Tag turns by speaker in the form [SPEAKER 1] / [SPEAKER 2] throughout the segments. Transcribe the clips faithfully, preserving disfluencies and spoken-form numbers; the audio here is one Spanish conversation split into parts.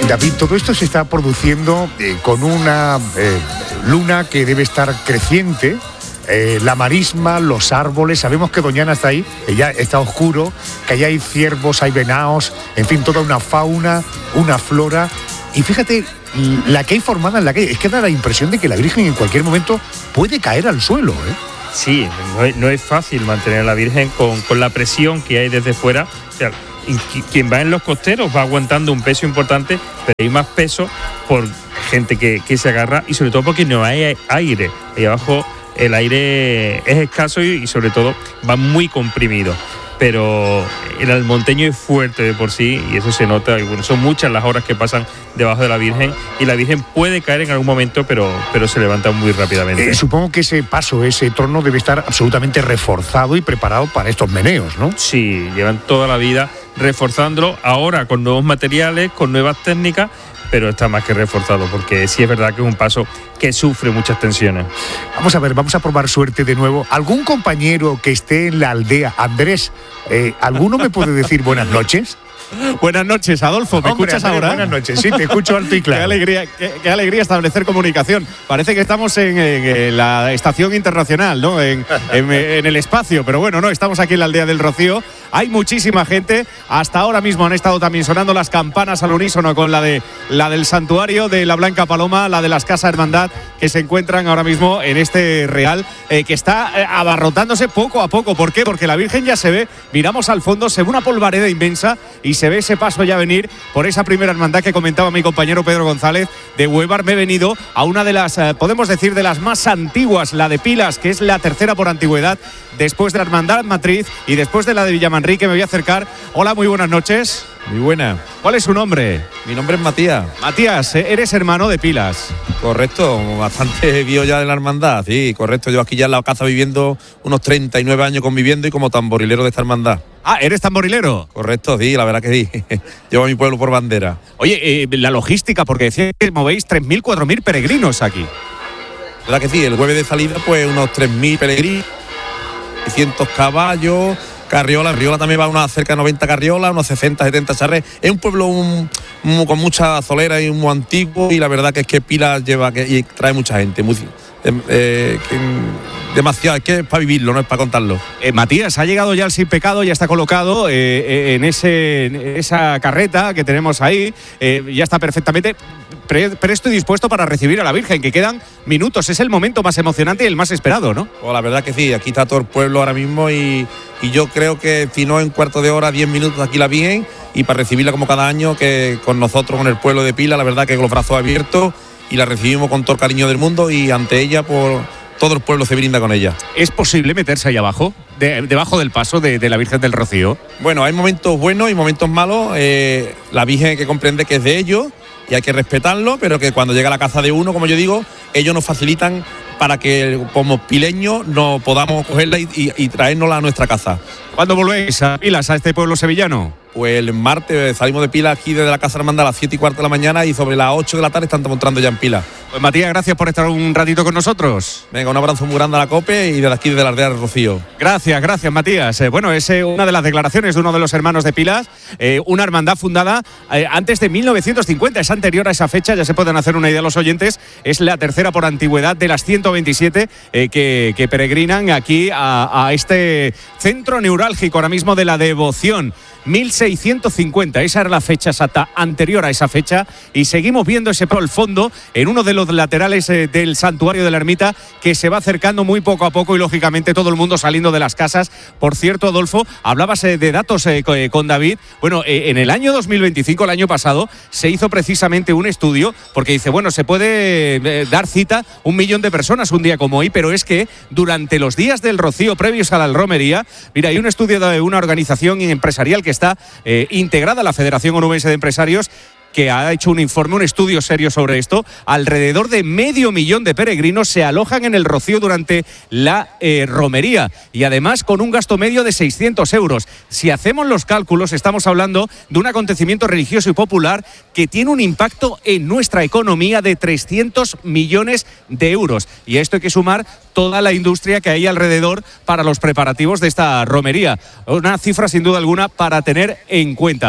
[SPEAKER 1] David, todo esto se está produciendo eh, con una eh, luna que debe estar creciente. Eh, la marisma, los árboles, sabemos que Doñana está ahí, que ya está oscuro, que allá hay ciervos, hay venados, en fin, toda una fauna, una flora. Y fíjate, la que hay formada en la calle, es que da la impresión de que la Virgen en cualquier momento puede caer al suelo, ¿eh?
[SPEAKER 2] Sí, no es, no es fácil mantener a la Virgen con, con la presión que hay desde fuera. O sea, quien va en los costeros va aguantando un peso importante, pero hay más peso por gente que, que se agarra y sobre todo porque no hay aire. Ahí abajo el aire es escaso y, y sobre todo va muy comprimido. Pero el almonteño es fuerte de por sí y eso se nota. Y bueno, son muchas las horas que pasan debajo de la Virgen y la Virgen puede caer en algún momento, pero, pero se levanta muy rápidamente.
[SPEAKER 1] Eh, supongo que ese paso, ese trono debe estar absolutamente reforzado y preparado para estos meneos, ¿no?
[SPEAKER 2] Sí, llevan toda la vida reforzándolo, ahora con nuevos materiales, con nuevas técnicas, pero está más que reforzado, porque sí es verdad que es un paso que sufre muchas tensiones.
[SPEAKER 1] Vamos a ver, vamos a probar suerte de nuevo. ¿Algún compañero que esté en la aldea, Andrés, eh, ¿alguno me puede decir buenas noches?
[SPEAKER 3] Buenas noches, Adolfo, ¿me
[SPEAKER 1] Hombre,
[SPEAKER 3] escuchas
[SPEAKER 1] Andrés,
[SPEAKER 3] ahora?
[SPEAKER 1] Buenas noches, sí, te escucho alto y claro.
[SPEAKER 3] Qué alegría, qué, qué alegría establecer comunicación. Parece que estamos en, en, en la estación internacional, ¿no? En, en, en el espacio, pero bueno, no, estamos aquí en la aldea del Rocío. Hay muchísima gente. Hasta ahora mismo han estado también sonando las campanas al unísono con la de la del santuario de la Blanca Paloma, la de las Casas Hermandad, que se encuentran ahora mismo en este real, eh, que está eh, abarrotándose poco a poco. ¿Por qué? Porque la Virgen ya se ve, miramos al fondo, se ve una polvareda inmensa y se ve ese paso ya venir por esa primera hermandad que comentaba mi compañero Pedro González de Huevar. Me he venido a una de las, eh, podemos decir, de las más antiguas, la de Pilas, que es la tercera por antigüedad, después de la hermandad matriz y después de la de Villamanrique. Me voy a acercar. Hola, muy buenas noches.
[SPEAKER 4] Muy buena.
[SPEAKER 3] ¿Cuál es su nombre?
[SPEAKER 4] Mi nombre es Matías.
[SPEAKER 3] Matías, eres hermano de Pilas.
[SPEAKER 4] Correcto, bastante viejo ya de la hermandad, sí, correcto. Yo aquí ya en la casa viviendo unos treinta y nueve años conviviendo y como tamborilero de esta hermandad.
[SPEAKER 3] Ah, ¿eres tamborilero?
[SPEAKER 4] Correcto, sí, la verdad que sí. Llevo a mi pueblo por bandera.
[SPEAKER 3] Oye, eh, la logística, porque decía que movéis tres mil, cuatro mil peregrinos aquí.
[SPEAKER 4] La verdad que sí, el jueves de salida pues unos tres mil peregrinos, seiscientos caballos, carriolas, Riola también va a unas cerca de noventa carriolas, unos sesenta, setenta charres. Es un pueblo un, un, con mucha azolera y muy antiguo y la verdad que es que Pilas lleva que, y trae mucha gente, muy, eh, que, demasiado, es que es para vivirlo, no es para contarlo.
[SPEAKER 3] Eh, Matías, ha llegado ya el Sin Pecado, ya está colocado eh, eh, en, ese, en esa carreta que tenemos ahí, eh, ya está perfectamente pre, presto y dispuesto para recibir a la Virgen, que quedan minutos, es el momento más emocionante y el más esperado, ¿no?
[SPEAKER 4] Pues la verdad que sí, aquí está todo el pueblo ahora mismo y, y yo creo que si no en cuarto de hora, diez minutos aquí la Virgen y para recibirla como cada año, que con nosotros, con el pueblo de Pilas, la verdad que con los brazos abiertos y la recibimos con todo el cariño del mundo y ante ella por todo el pueblo se brinda con ella.
[SPEAKER 3] ¿Es posible meterse ahí abajo, de, debajo del paso de, de la Virgen del Rocío?
[SPEAKER 4] Bueno, hay momentos buenos y momentos malos. Eh, la Virgen hay que comprende que es de ellos y hay que respetarlo, pero que cuando llega a la casa de uno, como yo digo, ellos nos facilitan para que como pileños no podamos cogerla y, y, y traérnosla a nuestra casa.
[SPEAKER 3] ¿Cuándo volvéis a Pilas, a este pueblo sevillano?
[SPEAKER 4] Pues el martes salimos de Pilas aquí desde la Casa Hermandad a las siete y cuarto de la mañana y sobre las ocho de la tarde estamos entrando ya en Pilas.
[SPEAKER 3] Pues Matías, gracias por estar un ratito con nosotros.
[SPEAKER 4] Venga, un abrazo muy grande a la COPE y desde aquí, desde la aldea del Rocío.
[SPEAKER 3] Gracias, gracias Matías. Eh, bueno, es eh, una de las declaraciones de uno de los hermanos de Pilas, eh, una hermandad fundada eh, antes de mil novecientos cincuenta, es anterior a esa fecha, ya se pueden hacer una idea los oyentes, es la tercera por antigüedad de las ciento veintisiete eh, que, que peregrinan aquí a, a este centro neurálgico ahora mismo de la devoción. mil seiscientos cincuenta, esa era la fecha exacta anterior a esa fecha y seguimos viendo ese al fondo en uno de los laterales eh, del santuario de la ermita que se va acercando muy poco a poco y lógicamente todo el mundo saliendo de las casas. Por cierto, Adolfo, hablabas eh, de datos eh, con David. Bueno, eh, en el año dos mil veinticinco, el año pasado, se hizo precisamente un estudio porque dice, bueno, se puede eh, dar cita un millón de personas un día como hoy, pero es que durante los días del Rocío previos a la romería, mira, hay un estudio de una organización empresarial que está eh, integrada a la Federación Onubense de Empresarios, que ha hecho un informe, un estudio serio sobre esto. Alrededor de medio millón de peregrinos se alojan en el Rocío durante la eh, romería y además con un gasto medio de seiscientos euros. Si hacemos los cálculos, estamos hablando de un acontecimiento religioso y popular que tiene un impacto en nuestra economía de trescientos millones de euros. Y a esto hay que sumar toda la industria que hay alrededor para los preparativos de esta romería. Una cifra sin duda alguna para tener en cuenta.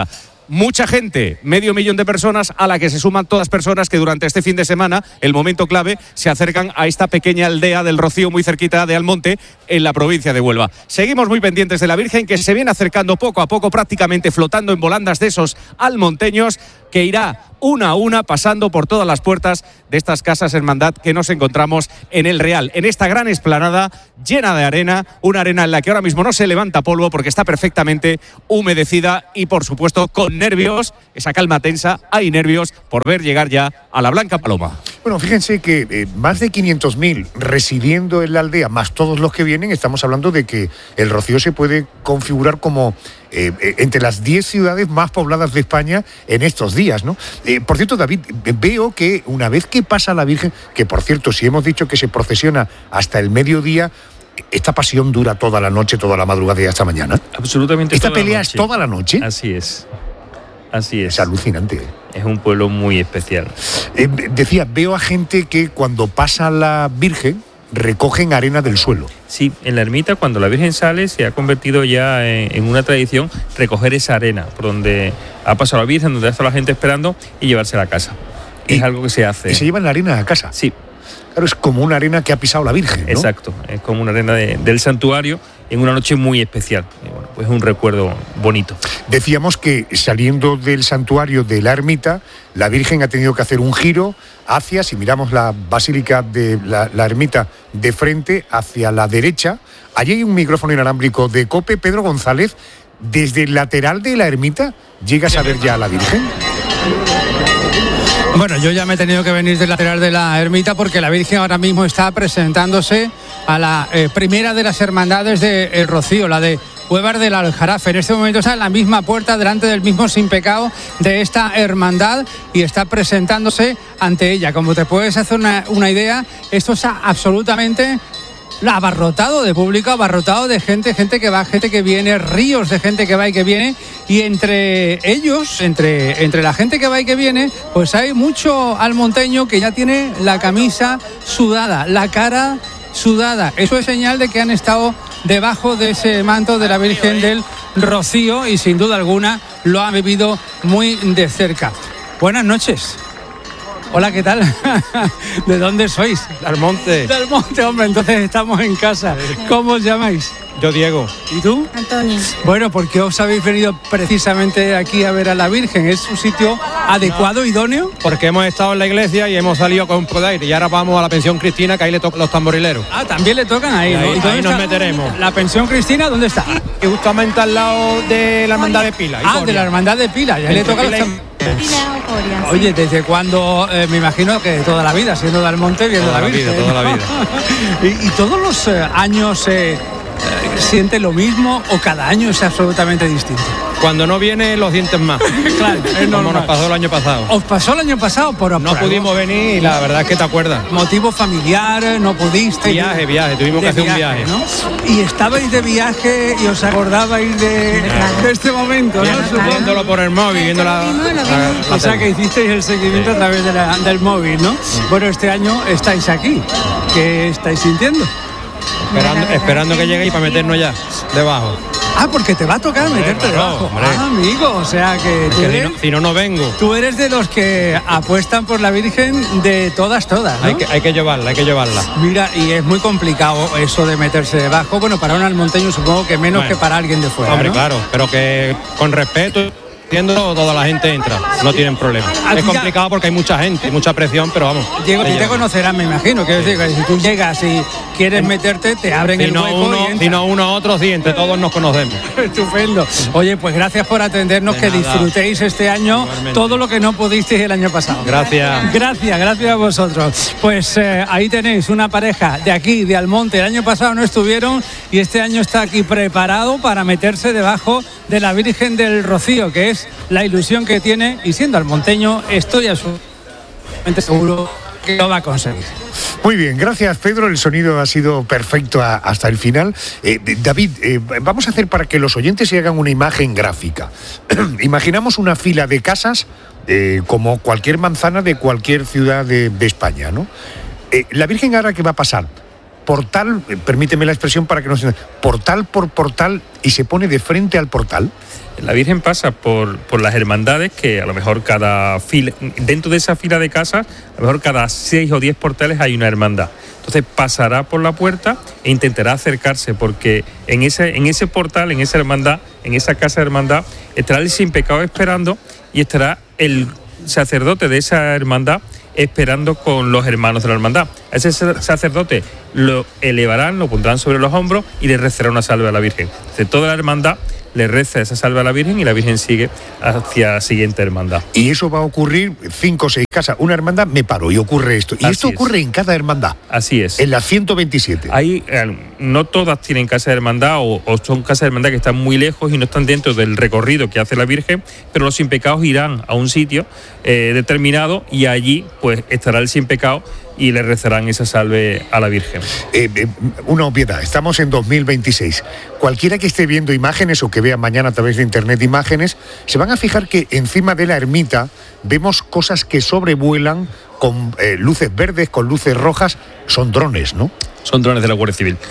[SPEAKER 3] mucha gente, medio millón de personas, a la que se suman todas personas que durante este fin de semana, el momento clave, se acercan a esta pequeña aldea del Rocío, muy cerquita de Almonte, en la provincia de Huelva. Seguimos muy pendientes de la Virgen, que se viene acercando poco a poco, prácticamente flotando en volandas de esos almonteños, que irá una a una pasando por todas las puertas de estas casas hermandad que nos encontramos en el Real, en esta gran explanada llena de arena, una arena en la que ahora mismo no se levanta polvo porque está perfectamente humedecida y, por supuesto, con nervios, esa calma tensa, hay nervios por ver llegar ya a la Blanca Paloma.
[SPEAKER 1] Bueno, fíjense que eh, más de quinientos mil residiendo en la aldea, más todos los que vienen, estamos hablando de que el Rocío se puede configurar como eh, eh, entre las diez ciudades más pobladas de España en estos días, ¿no? Eh, por cierto, David, veo que una vez que pasa la Virgen, que por cierto, si hemos dicho que se procesiona hasta el mediodía, esta pasión dura toda la noche, toda la madrugada y hasta mañana.
[SPEAKER 2] Absolutamente.
[SPEAKER 1] ¿Esta
[SPEAKER 2] toda
[SPEAKER 1] pelea
[SPEAKER 2] la
[SPEAKER 1] es toda la noche?
[SPEAKER 2] Así es. Así es.
[SPEAKER 1] Es alucinante.
[SPEAKER 2] Es un pueblo muy especial.
[SPEAKER 1] Eh, decía, veo a gente que cuando pasa la Virgen recogen arena del suelo.
[SPEAKER 2] Sí, en la ermita, cuando la Virgen sale, se ha convertido ya en, en una tradición recoger esa arena por donde ha pasado la Virgen, donde ha estado la gente esperando, y llevársela a casa.
[SPEAKER 1] Y,
[SPEAKER 2] es algo que se hace.
[SPEAKER 1] ¿Y se llevan la arena a casa?
[SPEAKER 2] Sí.
[SPEAKER 1] Claro, es como una arena que ha pisado la Virgen, ¿no?
[SPEAKER 2] Exacto, es como una arena de, del santuario en una noche muy especial. Y bueno, pues es un recuerdo bonito.
[SPEAKER 1] Decíamos que saliendo del santuario de la ermita, la Virgen ha tenido que hacer un giro hacia, si miramos la basílica de la, la ermita de frente, hacia la derecha. Allí hay un micrófono inalámbrico de COPE. Pedro González, desde el lateral de la ermita, ¿llegas a ver ya a la Virgen?
[SPEAKER 5] Bueno, yo ya me he tenido que venir del lateral de la ermita porque la Virgen ahora mismo está presentándose a la eh, primera de las hermandades de El Rocío, la de Cuevas del Aljarafe. En este momento está en la misma puerta, delante del mismo sin pecado de esta hermandad, y está presentándose ante ella. Como te puedes hacer una, una idea, esto está absolutamente abarrotado de público, abarrotado de gente, gente que va, gente que viene, ríos de gente que va y que viene, y entre ellos, entre, entre la gente que va y que viene, pues hay mucho almonteño que ya tiene la camisa sudada, la cara sudada. Eso es señal de que han estado debajo de ese manto de la Virgen del Rocío y sin duda alguna lo han vivido muy de cerca. Buenas noches. Hola, ¿qué tal? ¿De dónde sois?
[SPEAKER 6] De Almonte.
[SPEAKER 5] De Almonte, hombre, entonces estamos en casa. ¿Cómo os llamáis?
[SPEAKER 6] Yo, Diego.
[SPEAKER 5] ¿Y tú?
[SPEAKER 7] Antonio.
[SPEAKER 5] Bueno, ¿por qué os habéis venido precisamente aquí a ver a la Virgen? ¿Es un sitio adecuado, idóneo?
[SPEAKER 6] Porque hemos estado en la iglesia y hemos salido con un poco de aire. Y ahora vamos a la pensión Cristina, que ahí le tocan los tamborileros.
[SPEAKER 5] Ah, también le tocan ahí, ¿no?
[SPEAKER 6] Ahí,
[SPEAKER 5] ¿Y dónde
[SPEAKER 6] ahí nos
[SPEAKER 5] está
[SPEAKER 6] meteremos.
[SPEAKER 5] ¿La pensión Cristina dónde está?
[SPEAKER 6] Y justamente al lado de la hermandad de Pila.
[SPEAKER 5] Ah, de la hermandad de Pila. Ya le tocan los tamborileros. Oye, ¿desde cuándo? Eh, me imagino que de toda la vida, siendo de Almonte, viendo
[SPEAKER 6] Toda
[SPEAKER 5] la
[SPEAKER 6] la
[SPEAKER 5] Virgen.
[SPEAKER 6] vida, toda la vida.
[SPEAKER 5] ¿Y, y todos los eh, años eh, eh, siente lo mismo o cada año es absolutamente distinto?
[SPEAKER 6] Cuando no viene, los dientes más.
[SPEAKER 5] Claro, es
[SPEAKER 6] Como
[SPEAKER 5] normal.
[SPEAKER 6] nos pasó el año pasado.
[SPEAKER 5] ¿Os pasó el año pasado? Por,
[SPEAKER 6] No
[SPEAKER 5] por
[SPEAKER 6] pudimos venir y la verdad es que te acuerdas.
[SPEAKER 5] motivo familiar, no pudiste.
[SPEAKER 6] Viaje, viaje, tuvimos que hacer un viaje.
[SPEAKER 5] ¿no? Y estabais de viaje y os acordabais de, de este momento, ¿no?
[SPEAKER 6] Viéndolo por el móvil, viendo la, la- la
[SPEAKER 5] O sea
[SPEAKER 6] tele.
[SPEAKER 5] que hicisteis el seguimiento a través de la- del móvil, ¿no? Bueno, este año estáis aquí. ¿Qué estáis sintiendo?
[SPEAKER 6] Esperando, esperando que llegue y para meternos ya debajo.
[SPEAKER 5] Ah, porque te va a tocar meterte
[SPEAKER 6] claro,
[SPEAKER 5] debajo.
[SPEAKER 6] hombre.
[SPEAKER 5] Ah, amigo, o sea que tú
[SPEAKER 6] Que si
[SPEAKER 5] eres,
[SPEAKER 6] no, si no, no vengo.
[SPEAKER 5] tú eres de los que apuestan por la Virgen de todas, todas, ¿no?
[SPEAKER 6] Hay que, hay que llevarla, hay que llevarla.
[SPEAKER 5] Mira, y es muy complicado eso de meterse debajo. Bueno, para un almonteño supongo que menos
[SPEAKER 6] Bueno,
[SPEAKER 5] que para alguien de fuera,
[SPEAKER 6] Hombre,
[SPEAKER 5] ¿no?
[SPEAKER 6] claro, pero que con respeto, entiendo, toda la gente entra, no tienen problema.
[SPEAKER 5] Aquí
[SPEAKER 6] Es
[SPEAKER 5] ya-
[SPEAKER 6] complicado porque hay mucha gente, mucha presión, pero vamos.
[SPEAKER 5] Diego,
[SPEAKER 6] se
[SPEAKER 5] y te
[SPEAKER 6] lleva.
[SPEAKER 5] conocerán, me imagino. Quiero decir, que si tú llegas y quieres meterte, te abren
[SPEAKER 6] Si
[SPEAKER 5] el
[SPEAKER 6] no,
[SPEAKER 5] hueco
[SPEAKER 6] uno,
[SPEAKER 5] y
[SPEAKER 6] si
[SPEAKER 5] entras.
[SPEAKER 6] no uno a otro, sí, entre todos nos conocemos.
[SPEAKER 5] Estupendo. Oye, pues gracias por atendernos,
[SPEAKER 6] De
[SPEAKER 5] que
[SPEAKER 6] nada.
[SPEAKER 5] disfrutéis este año
[SPEAKER 6] Igualmente.
[SPEAKER 5] todo lo que no pudisteis el año pasado.
[SPEAKER 6] Gracias.
[SPEAKER 5] Gracias, gracias a vosotros. Pues eh, ahí tenéis una pareja de aquí, de Almonte. El año pasado no estuvieron y este año está aquí preparado para meterse debajo de la Virgen del Rocío, que es la ilusión que tiene, y siendo almonteño estoy absolutamente seguro que lo va a conseguir.
[SPEAKER 1] Muy bien, gracias Pedro, el sonido ha sido perfecto a- hasta el final. Eh, David, eh, vamos a hacer para que los oyentes se hagan una imagen gráfica. Imaginamos una fila de casas eh, como cualquier manzana de cualquier ciudad de, de España, ¿no? Eh, la Virgen ahora que va a pasar portal, permíteme la expresión para que no se... portal por portal y se pone de frente al portal.
[SPEAKER 2] La Virgen pasa por, por las hermandades, que a lo mejor cada fila, dentro de esa fila de casas, a lo mejor cada seis o diez portales hay una hermandad. Entonces pasará por la puerta e intentará acercarse, porque en ese, en ese portal, en esa hermandad, en esa casa de hermandad, estará el sin pecado esperando y estará el sacerdote de esa hermandad esperando con los hermanos de la hermandad. A ese sacerdote lo elevarán, lo pondrán sobre los hombros y le rezará una salve a la Virgen. Entonces toda la hermandad le reza esa salve a la Virgen y la Virgen sigue hacia la siguiente hermandad.
[SPEAKER 1] Y eso va a ocurrir cinco o seis casas. Una hermandad me paro y ocurre esto. Y
[SPEAKER 2] Así
[SPEAKER 1] esto
[SPEAKER 2] es.
[SPEAKER 1] ocurre en cada hermandad.
[SPEAKER 2] Así es.
[SPEAKER 1] En la ciento veintisiete.
[SPEAKER 2] Hay, eh, no todas tienen casa de hermandad o, o son casas de hermandad que están muy lejos y no están dentro del recorrido que hace la Virgen, pero los sin pecados irán a un sitio eh, determinado y allí pues estará el sin pecado y le rezarán esa salve a la Virgen.
[SPEAKER 1] Eh, eh, una obviedad, estamos en dos mil veintiséis. Cualquiera que esté viendo imágenes o que vea mañana a través de internet imágenes, se van a fijar que encima de la ermita vemos cosas que sobrevuelan con eh, luces verdes, con luces rojas. Son drones, ¿no?
[SPEAKER 2] Son drones de la Guardia Civil.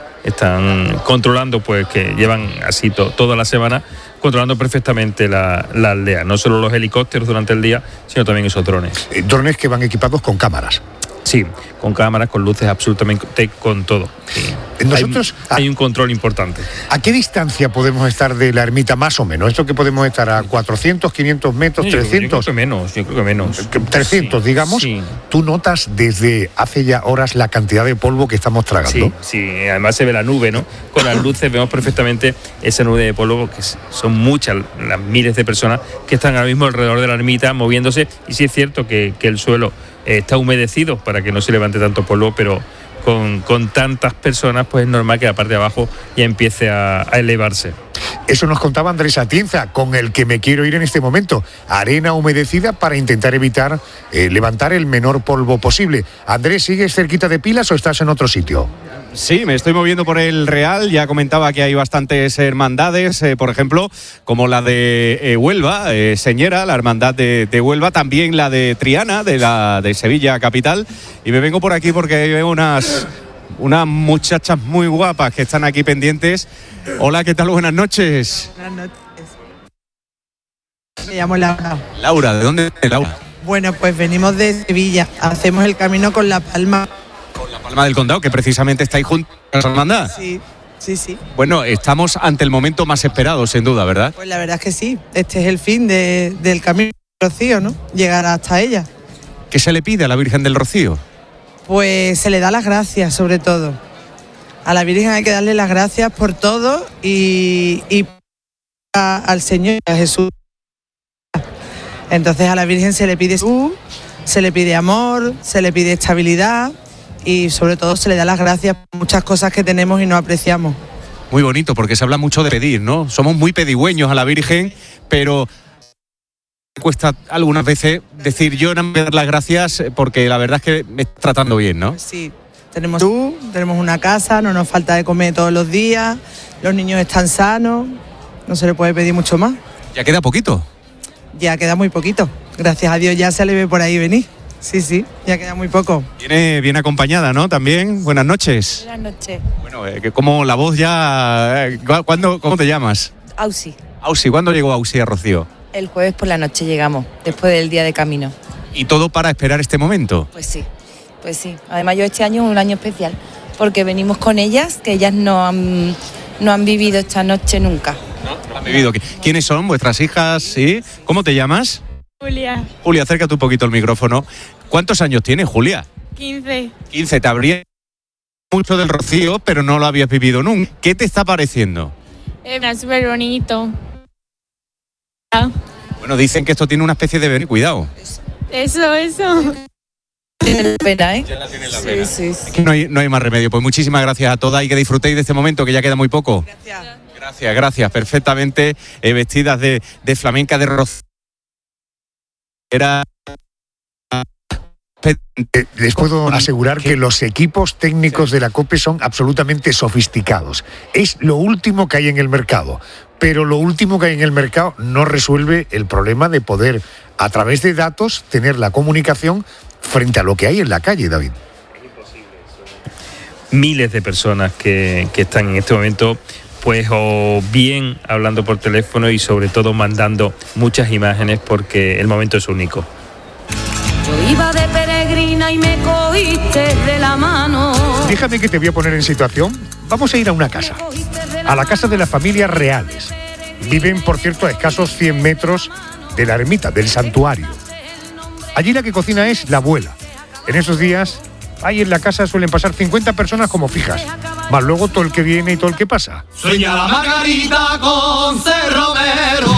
[SPEAKER 2] Están controlando, pues que llevan así to, toda la semana, controlando perfectamente la, la aldea. No solo los helicópteros durante el día, sino también esos drones.
[SPEAKER 1] Eh, drones que van equipados con cámaras.
[SPEAKER 2] Sí, con cámaras, con luces, absolutamente con todo. Sí.
[SPEAKER 1] Nosotros,
[SPEAKER 2] hay, hay un control importante.
[SPEAKER 1] ¿A qué distancia podemos estar de la ermita más o menos? ¿Esto que podemos estar a cuatrocientos, quinientos metros,
[SPEAKER 2] Yo creo-
[SPEAKER 1] trescientos?
[SPEAKER 2] Yo creo que menos, yo creo que menos.
[SPEAKER 1] trescientos,
[SPEAKER 2] Sí,
[SPEAKER 1] digamos.
[SPEAKER 2] Sí.
[SPEAKER 1] ¿Tú notas desde hace ya horas la cantidad de polvo que estamos tragando?
[SPEAKER 2] Sí, sí, además se ve la nube, ¿no? Con las luces vemos perfectamente esa nube de polvo, que son muchas, las miles de personas que están ahora mismo alrededor de la ermita moviéndose. Y sí es cierto que, que el suelo eh, está humedecido para que no se levante tanto polvo, pero con, con tantas personas, pues es normal que la parte de abajo ya empiece a, a elevarse.
[SPEAKER 1] Eso nos contaba Andrés Atienza, con el que me quiero ir en este momento. Arena humedecida para intentar evitar eh, levantar el menor polvo posible. Andrés, ¿sigues cerquita de Pilas o estás en otro sitio?
[SPEAKER 3] Sí, me estoy moviendo por el Real. Ya comentaba que hay bastantes hermandades, eh, por ejemplo, como la de eh, Huelva, eh, Señera, la hermandad de, de Huelva, también la de Triana, de la de Sevilla capital. Y me vengo por aquí porque veo unas, unas muchachas muy guapas que están aquí pendientes. Hola, ¿qué tal? Buenas noches.
[SPEAKER 7] Buenas noches. Me llamo Laura.
[SPEAKER 3] Laura, ¿de dónde es Laura?
[SPEAKER 7] Bueno, pues venimos de Sevilla. Hacemos el camino con La Palma.
[SPEAKER 3] La Palma del Condado, que precisamente estáis juntos a esa hermandad.
[SPEAKER 7] Sí, sí, sí.
[SPEAKER 3] Bueno, estamos ante el momento más esperado, sin duda, ¿verdad?
[SPEAKER 7] Pues la verdad es que sí. Este es el fin de- del camino del Rocío, ¿no? Llegar hasta ella.
[SPEAKER 3] ¿Qué se le pide a la Virgen del Rocío?
[SPEAKER 7] Pues se le da las gracias, sobre todo. A la Virgen hay que darle las gracias por todo y, y a- al Señor, a Jesús. Entonces a la Virgen se le pide salud, se le pide amor, se le pide estabilidad y sobre todo se le da las gracias por muchas cosas que tenemos y no apreciamos.
[SPEAKER 3] Muy bonito, porque se habla mucho de pedir, ¿no? Somos muy pedigüeños a la Virgen, pero cuesta algunas veces decir yo no me voy a dar las gracias porque la verdad es que me está tratando bien, ¿no?
[SPEAKER 7] Sí, tenemos salud, tenemos una casa, no nos falta de comer todos los días, los niños están sanos, no se le puede pedir mucho más.
[SPEAKER 3] Ya queda poquito.
[SPEAKER 7] Ya queda muy poquito. Gracias a Dios ya se le ve por ahí venir. Sí, sí, ya queda muy poco.
[SPEAKER 3] Viene bien acompañada, ¿no? También, buenas noches.
[SPEAKER 8] Buenas noches.
[SPEAKER 3] Bueno, eh, que como la voz ya... eh, ¿cu- ¿cuándo, ¿Cómo te llamas?
[SPEAKER 8] Ausi.
[SPEAKER 3] Ausi, ¿cuándo llegó Ausi a Rocío?
[SPEAKER 8] El jueves por la noche llegamos, después del día de camino.
[SPEAKER 3] Y todo para esperar este momento.
[SPEAKER 8] Pues sí, pues sí. Además yo este año es un año especial, porque venimos con ellas, que ellas no han, no han vivido esta noche nunca.
[SPEAKER 3] ¿No? ¿Han vivido? ¿Quiénes son vuestras hijas? ¿Sí? ¿Cómo te llamas?
[SPEAKER 9] Julia,
[SPEAKER 3] Julia, acércate un poquito el micrófono. ¿Cuántos años tienes, Julia?
[SPEAKER 9] quince.
[SPEAKER 3] quince, te habría mucho del Rocío, pero no lo habías vivido nunca. ¿Qué te está pareciendo?
[SPEAKER 9] Es súper bonito.
[SPEAKER 3] Bueno, dicen que esto tiene una especie de ver- cuidado.
[SPEAKER 9] Eso, eso.
[SPEAKER 8] Tiene pena, ¿eh?
[SPEAKER 3] Ya la tiene en la
[SPEAKER 8] Sí,
[SPEAKER 3] pena.
[SPEAKER 8] sí, sí.
[SPEAKER 3] Es que no hay, no hay más remedio. Pues muchísimas gracias a todas y que disfrutéis de este momento, que ya queda muy poco.
[SPEAKER 7] Gracias.
[SPEAKER 3] Gracias, gracias. Perfectamente eh, vestidas de, de flamenca de Rocío. Era...
[SPEAKER 1] Eh, les puedo asegurar que los equipos técnicos de la COPE son absolutamente sofisticados. Es lo último que hay en el mercado. Pero lo último que hay en el mercado no resuelve el problema de poder, a través de datos, tener la comunicación frente a lo que hay en la calle, David.
[SPEAKER 2] miles de personas que, que están en este momento pues o bien hablando por teléfono y sobre todo mandando muchas imágenes porque el momento es único.
[SPEAKER 10] Yo iba de peregrina y me cogiste de la mano.
[SPEAKER 1] Déjame que te voy a poner en situación. Vamos a ir a una casa, a la casa de las familias reales. Viven, por cierto, a escasos cien metros de la ermita, del santuario. Allí la que cocina es la abuela. En esos días, ahí en la casa suelen pasar cincuenta personas como fijas, más luego todo el que viene y todo el que pasa.
[SPEAKER 11] Sueña la Margarita con Cerromero.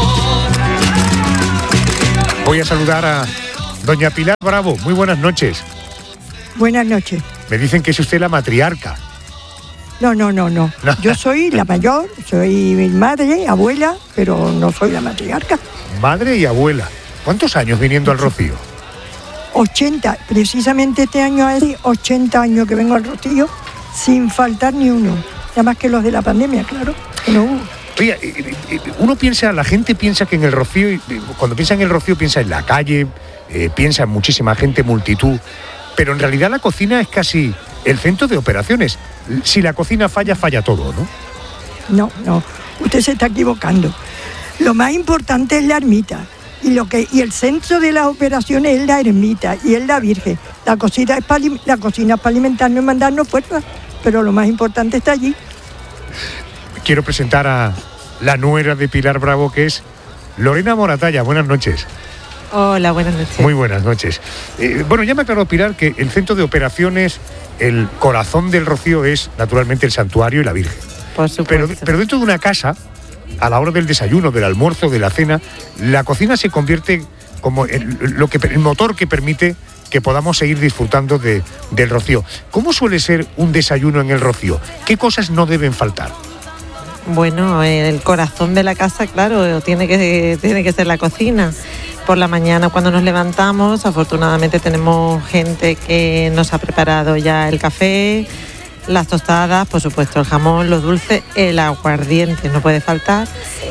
[SPEAKER 1] Voy a saludar a doña Pilar Bravo. Muy buenas noches.
[SPEAKER 12] Buenas noches.
[SPEAKER 1] Me dicen que es usted la matriarca.
[SPEAKER 12] No, no, no, no. Yo soy la mayor, soy mi madre, abuela, pero no soy la matriarca.
[SPEAKER 1] Madre y abuela. ¿Cuántos años viniendo al Rocío?
[SPEAKER 12] ochenta. Precisamente este año hay ochenta años que vengo al Rocío sin faltar ni uno. Nada más que los de la pandemia, claro, que no hubo.
[SPEAKER 1] Oye, uno piensa, la gente piensa que en el Rocío, cuando piensa en el Rocío piensa en la calle, eh, piensa en muchísima gente, multitud, pero en realidad la cocina es casi el centro de operaciones. Si la cocina falla, falla todo, ¿no?
[SPEAKER 12] No, no, usted se está equivocando. Lo más importante es la ermita. Y, lo que, y el centro de las operaciones es la ermita y es la Virgen. La cocina es para la cocina es para alimentarnos y mandarnos fuerza, pero lo más importante está allí.
[SPEAKER 1] Quiero presentar a la nuera de Pilar Bravo, que es Lorena Moratalla. Buenas noches.
[SPEAKER 13] Hola, buenas noches.
[SPEAKER 1] Muy buenas noches. Eh, bueno, ya me aclaró Pilar que el centro de operaciones, el corazón del Rocío es naturalmente el santuario y la Virgen.
[SPEAKER 13] Por supuesto.
[SPEAKER 1] Pero, pero dentro de una casa, a la hora del desayuno, del almuerzo, de la cena, la cocina se convierte como el, lo que, el motor que permite que podamos seguir disfrutando de, del Rocío. ¿Cómo suele ser un desayuno en el Rocío? ¿Qué cosas no deben faltar?
[SPEAKER 13] Bueno, el corazón de la casa, claro, tiene que, tiene que ser la cocina. Por la mañana cuando nos levantamos, afortunadamente tenemos gente que nos ha preparado ya el café, las tostadas, por supuesto el jamón, los dulces, el aguardiente no puede faltar.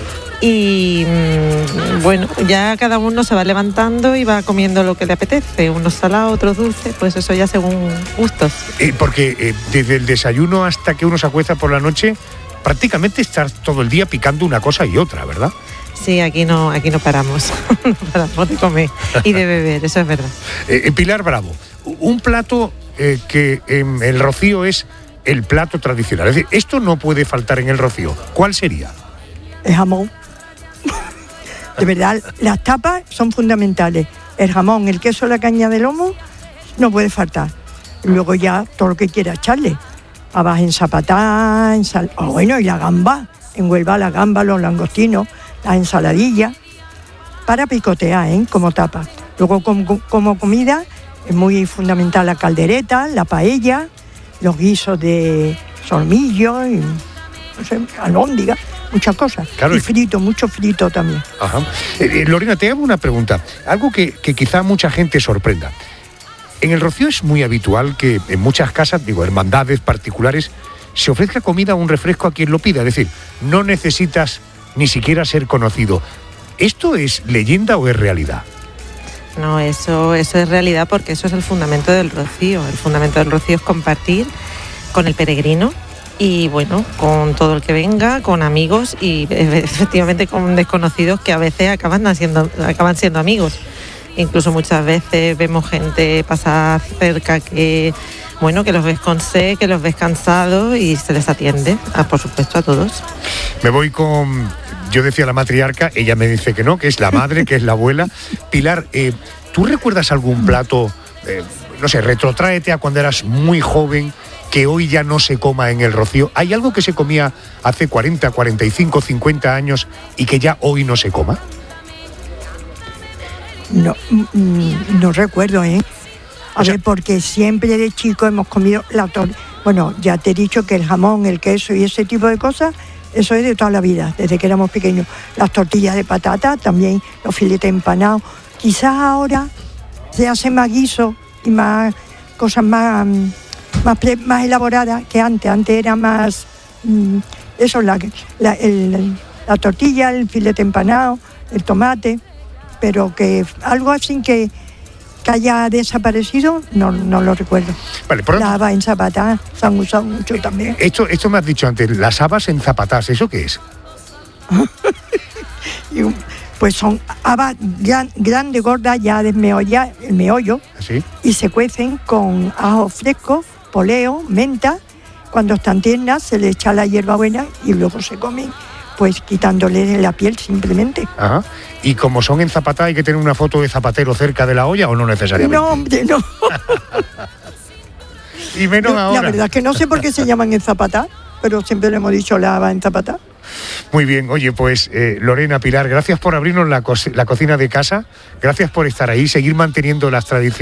[SPEAKER 13] Y bueno, ya cada uno se va levantando y va comiendo lo que le apetece, unos salados, otros dulces, pues eso ya según gustos.
[SPEAKER 1] Eh, porque eh, desde el desayuno hasta que uno se acuesta por la noche, prácticamente estás todo el día picando una cosa y otra, ¿verdad?
[SPEAKER 13] Sí, aquí no, aquí no paramos, no paramos de comer y de beber, eso es verdad.
[SPEAKER 1] Eh, Pilar Bravo, un plato eh, que en el Rocío es el plato tradicional, es decir, esto no puede faltar en el Rocío. ¿Cuál sería?
[SPEAKER 12] El jamón. De verdad, las tapas son fundamentales. El jamón, el queso, la caña de lomo, no puede faltar. Luego ya todo lo que quiera echarle. Habas en zapatá, en sal... oh, bueno, y la gamba. En Huelva la gamba, los langostinos, las ensaladillas, para picotear, ¿eh? Como tapa. Luego como, como comida es muy fundamental la caldereta, la paella, los guisos de solmillo, y, no sé, alhóndiga, muchas cosas. Claro. Y frito, mucho frito también.
[SPEAKER 1] Ajá. Eh, Lorena, te hago una pregunta, algo que, que quizá mucha gente sorprenda. En el Rocío es muy habitual que en muchas casas, digo, hermandades particulares, se ofrezca comida o un refresco a quien lo pida. Es decir, no necesitas ni siquiera ser conocido. ¿Esto es leyenda o es realidad?
[SPEAKER 13] No, eso, eso es realidad porque eso es el fundamento del Rocío. El fundamento del Rocío es compartir con el peregrino y, bueno, con todo el que venga, con amigos y efectivamente con desconocidos que a veces acaban siendo, acaban siendo amigos. Incluso muchas veces vemos gente pasar cerca que, bueno, que los ves con sed, que los ves cansados y se les atiende, a, por supuesto, a todos.
[SPEAKER 1] Me voy con, yo decía la matriarca, ella me dice que no, que es la madre, que es la abuela. Pilar, eh, ¿tú recuerdas algún plato, eh, no sé, retrótraete a cuando eras muy joven, que hoy ya no se coma en el Rocío? ¿Hay algo que se comía hace cuarenta, cuarenta y cinco, cincuenta años y que ya hoy no se coma?
[SPEAKER 12] No, no recuerdo, ¿eh? A o sea, ver, porque siempre de chico hemos comido la tortilla. Bueno, ya te he dicho que el jamón, el queso y ese tipo de cosas, eso es de toda la vida, desde que éramos pequeños. Las tortillas de patata, también los filetes empanados. Quizás ahora se hace más guiso y más cosas más, más, más elaboradas que antes. Antes era más, eso, la, la, el, la tortilla, el filete empanado, el tomate, pero que algo así que, que haya desaparecido, no, no lo recuerdo.
[SPEAKER 1] Vale, por
[SPEAKER 12] Las habas en zapatá se han usado mucho también.
[SPEAKER 1] Esto, esto me has dicho antes, las habas en zapatás, ¿eso qué es?
[SPEAKER 12] Y, pues son habas gran, grandes, gordas, ya desmeollas, el meollo,
[SPEAKER 1] ¿Sí?
[SPEAKER 12] y se cuecen con ajo fresco, poleo, menta. Cuando están tiernas se le echa la hierbabuena y luego se comen, pues quitándole la piel simplemente.
[SPEAKER 1] Ajá. Y como son en zapatá, ¿hay que tener una foto de zapatero cerca de la olla o no necesariamente?
[SPEAKER 12] No, hombre, no.
[SPEAKER 1] Y menos
[SPEAKER 12] Yo,
[SPEAKER 1] ahora.
[SPEAKER 12] La verdad es que no sé por qué se llaman en zapatá, pero siempre le hemos dicho la haba en zapatá.
[SPEAKER 1] Muy bien, oye, pues eh, Lorena, Pilar, gracias por abrirnos la, co- la cocina de casa, gracias por estar ahí, seguir manteniendo las tradiciones.